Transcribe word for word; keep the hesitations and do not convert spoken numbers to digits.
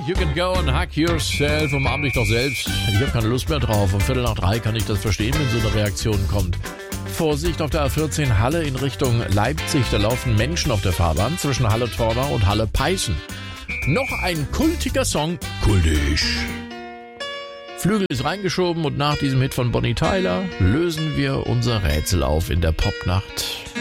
You Can Go and Hug Yourself. Umarm dich doch selbst. Ich habe keine Lust mehr drauf. Um Viertel nach drei kann ich das verstehen, wenn so eine Reaktion kommt. Vorsicht auf der A vierzehn Halle in Richtung Leipzig. Da laufen Menschen auf der Fahrbahn zwischen Halle-Tornau und Halle-Peißen. Noch ein kultiger Song. Kultisch. Flügel ist reingeschoben und nach diesem Hit von Bonnie Tyler lösen wir unser Rätsel auf in der Popnacht.